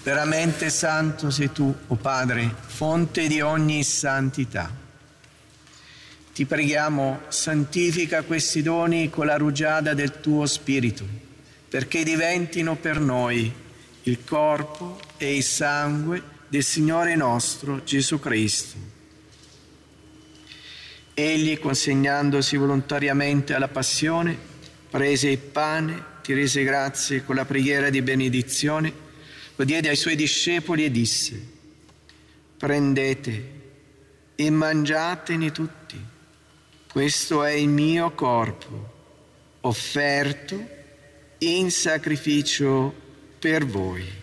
Veramente santo sei tu, o Padre, fonte di ogni santità. Ti preghiamo, santifica questi doni con la rugiada del tuo Spirito, perché diventino per noi il corpo e il sangue del Signore nostro Gesù Cristo. Egli, consegnandosi volontariamente alla passione, prese il pane, ti rese grazie con la preghiera di benedizione, lo diede ai suoi discepoli e disse: prendete e mangiatene tutti, questo è il mio corpo, offerto in sacrificio per voi.